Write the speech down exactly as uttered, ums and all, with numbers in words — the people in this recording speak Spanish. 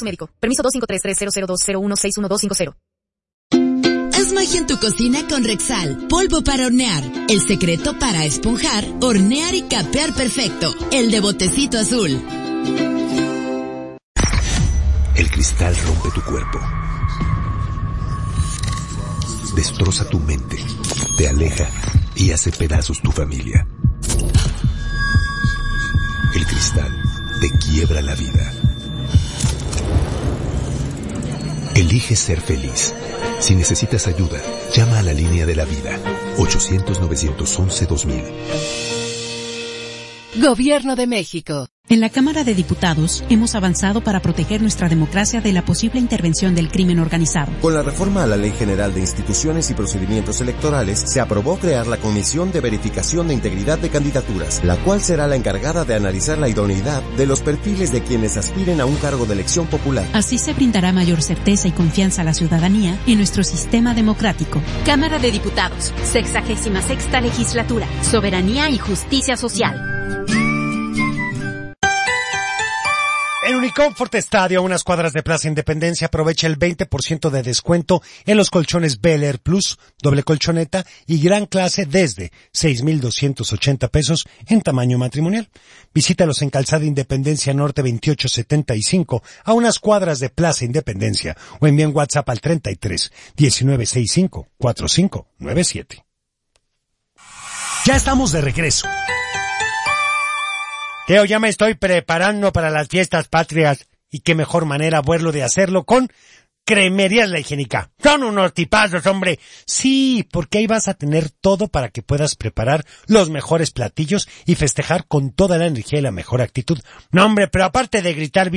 su médico. Permiso dos cinco tres tres cero cero dos cero uno seis uno dos cinco cero. Haz magia en tu cocina con Rexal, polvo para hornear. El secreto para esponjar, hornear y capear perfecto. El de botecito azul. El cristal rompe tu cuerpo. Destroza tu mente, te aleja y hace pedazos tu familia. El cristal te quiebra la vida. Elige ser feliz. Si necesitas ayuda, llama a la línea de la vida. ochocientos nueve once dos mil. Gobierno de México. En la Cámara de Diputados hemos avanzado para proteger nuestra democracia de la posible intervención del crimen organizado. Con la reforma a la Ley General de Instituciones y Procedimientos Electorales, se aprobó crear la Comisión de Verificación de Integridad de Candidaturas, la cual será la encargada de analizar la idoneidad de los perfiles de quienes aspiren a un cargo de elección popular. Así se brindará mayor certeza y confianza a la ciudadanía en nuestro sistema democrático. Cámara de Diputados, sexagésima sexta legislatura, soberanía y justicia social. En Unicomfort Estadio, a unas cuadras de Plaza Independencia, aprovecha el veinte por ciento de descuento en los colchones Bel Air Plus, doble colchoneta y gran clase desde seis mil doscientos ochenta pesos en tamaño matrimonial. Visítalos en Calzada Independencia Norte veintiocho setenta y cinco, a unas cuadras de Plaza Independencia, o envíen WhatsApp al treinta y tres, diecinueve sesenta y cinco, cuarenta y cinco noventa y siete. Ya estamos de regreso. Teo, ya me estoy preparando para las fiestas patrias, y qué mejor manera, vuelo de hacerlo con Cremerías La Higiénica. Son unos tipazos, hombre. Sí, porque ahí vas a tener todo para que puedas preparar los mejores platillos y festejar con toda la energía y la mejor actitud. No, hombre, pero aparte de gritar